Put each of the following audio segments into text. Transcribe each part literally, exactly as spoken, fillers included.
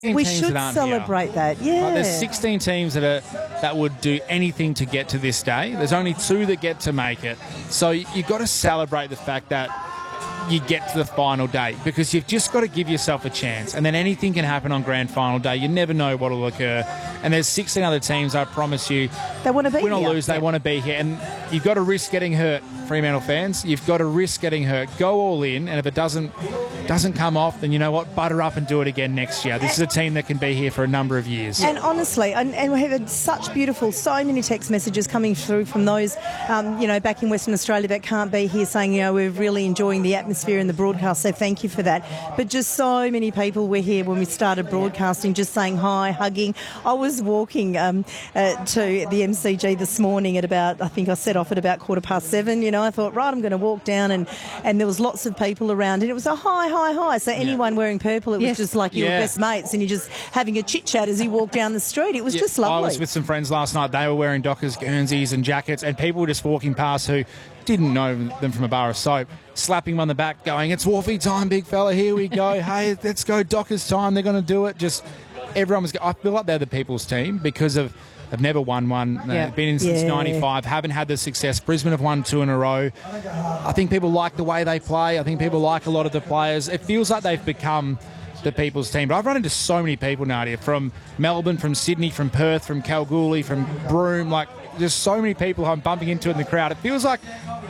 We teams should that aren't celebrate here. that, yeah. Like, there's sixteen teams that are that would do anything to get to this day. There's only two that get to make it. So you've got to celebrate the fact that you get to the final day, because you've just got to give yourself a chance, and then anything can happen on grand final day. You never know what will occur. And there's sixteen other teams, I promise you, they want to be win or here. lose, they want to be here. And you've got to risk getting hurt, Fremantle fans. You've got to risk getting hurt. Go all in, and if it doesn't doesn't come off, then you know what? Butter up and do it again next year. This is a team that can be here for a number of years. And honestly, and, and we have had such beautiful, so many text messages coming through from those, um, you know, back in Western Australia that can't be here, saying, you know, we're really enjoying the atmosphere and the broadcast, so thank you for that. But just so many people were here when we started broadcasting, just saying hi, hugging. I was walking um, uh, to the M C G this morning at about, I think I set off at about quarter past seven, you know, I thought, right, I'm going to walk down, and, and there was lots of people around, and it was a hi, hi, hi. So anyone yeah. wearing purple, it yes. was just like you yeah. were best mates, and you're just having a chit-chat as you walk down the street. It was yeah. just lovely. I was with some friends last night. They were wearing Dockers Guernseys and jackets, and people were just walking past who didn't know them from a bar of soap, slapping them on the back, going, it's Wharfie time, big fella, here we go. Hey, let's go Dockers time, they're going to do it. Just everyone was, I feel like they're the people's team because of they've never won one. Yeah. They've been in since yeah. ninety-five, haven't had the success. Brisbane have won two in a row. I think people like the way they play. I think people like a lot of the players. It feels like they've become the people's team. But I've run into so many people, Nadia, from Melbourne, from Sydney, from Perth, from Kalgoorlie, from Broome. Like, there's so many people I'm bumping into in the crowd. It feels like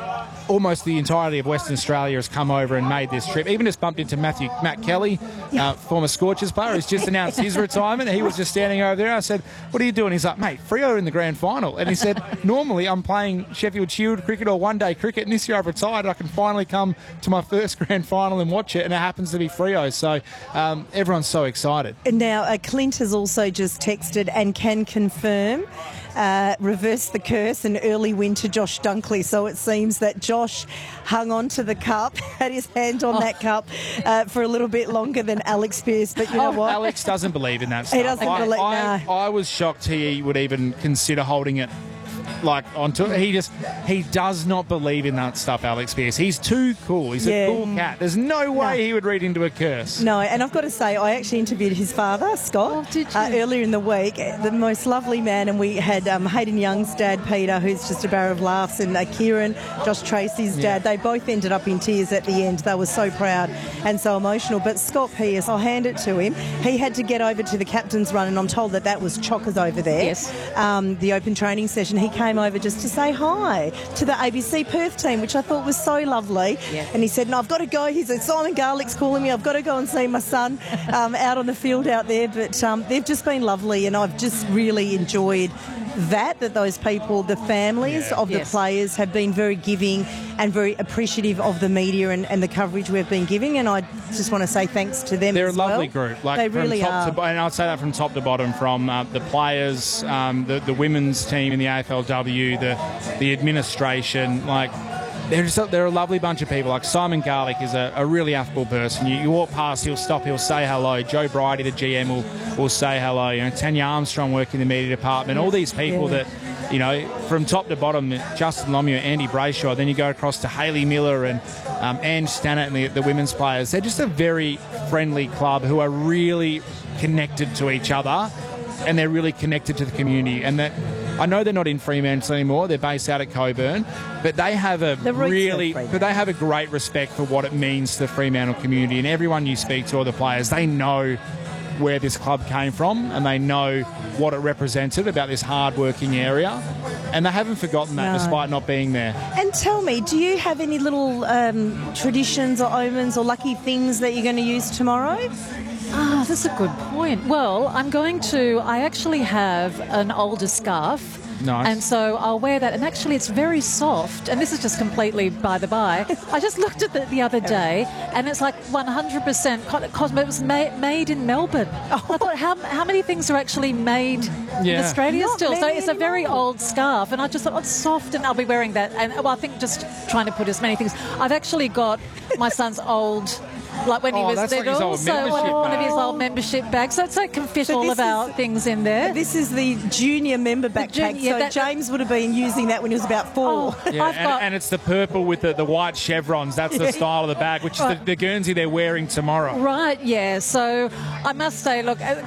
almost the entirety of Western Australia has come over and made this trip. Even just bumped into Matthew Matt Kelly, yeah. uh, former Scorchers player, who's just announced his retirement. He was just standing over there. I said, what are you doing? He's like, mate, Freo are in the grand final. And he said, normally I'm playing Sheffield Shield cricket or one-day cricket, and this year I've retired. I can finally come to my first grand final and watch it, and it happens to be Freo. So um, everyone's so excited. And now uh, Clint has also just texted and can confirm Uh, reverse the curse and early win to Josh Dunkley. So it seems that Josh hung on to the cup, had his hand on oh. that cup uh, for a little bit longer than Alex Pearce. But you know oh, what? Alex doesn't believe in that stuff. He doesn't I, believe, I, no. I was shocked he would even consider holding it like onto it. He just he does not believe in that stuff, Alex Pearce. He's too cool. He's yeah. a cool cat. There's no way no. he would read into a curse. No, and I've got to say, I actually interviewed his father, Scott, oh, did you? Uh, earlier in the week. The most lovely man, and we had um, Hayden Young's dad, Peter, who's just a barrel of laughs, and uh, Kieran, Josh Tracy's yeah. dad. They both ended up in tears at the end. They were so proud and so emotional. But Scott Pearce, I'll hand it to him. He had to get over to the captain's run, and I'm told that that was chockers over there. Yes. Um, the open training session. He came over just to say hi to the A B C Perth team, which I thought was so lovely. Yeah. And he said, no, I've got to go. He said, Simon Garlick's calling me. I've got to go and see my son um, out on the field out there. But um, they've just been lovely, and I've just really enjoyed that, that those people, the families yeah. of yes. the players have been very giving and very appreciative of the media and, and the coverage we've been giving, and I just want to say thanks to them. They're as a lovely well. group. Like they from really top are. To, and I'd say that from top to bottom, from uh, the players, um, the, the women's team in the A F L W, the the administration, like they're just a, they're a lovely bunch of people. Like Simon Garlick is a, a really affable person. You, you walk past, he'll stop, he'll say hello. Joe Bridie, the G M, will, will say hello. You know, Tanya Armstrong working in the media department. All these people yeah. that, you know, from top to bottom, Justin Lomue, Andy Brayshaw, then you go across to Hayley Miller and um, Ange Stannett and the, the women's players. They're just a very friendly club who are really connected to each other, and they're really connected to the community. And that I know they're not in Fremantle anymore. They're based out at Coburn, but they have a The roots really, of Fremantle. but they have a great respect for what it means to the Fremantle community. And everyone you speak to, all the players, they know where this club came from, and they know what it represented about this hard-working area, and they haven't forgotten that, No. despite not being there. And tell me, do you have any little um, traditions or omens or lucky things that you're going to use tomorrow? Ah, that's a good point. Well, I'm going to, I actually have an older scarf. Nice. And so I'll wear that. And actually, it's very soft. And this is just completely by the by. I just looked at it the other day, and it's like one hundred percent cotton. It was ma- made in Melbourne. Oh. I thought, how, how many things are actually made in Yeah. Australia Not still? So many it's a very anymore. old scarf. And I just thought, oh, it's soft, and I'll be wearing that. And well, I think just trying to put as many things. I've actually got my son's old... Like when he Oh, was that's like little, his old so membership one of bag. his old membership bags. So, so it can fit So all this of our is- things in there. This is the junior member backpack, jun- yeah, so that- James would have been using that when he was about four. Oh, Yeah, I've and, got and it's the purple with the, the white chevrons. That's the style of the bag, which is the, the Guernsey they're wearing tomorrow. right, yeah. So I must say, look,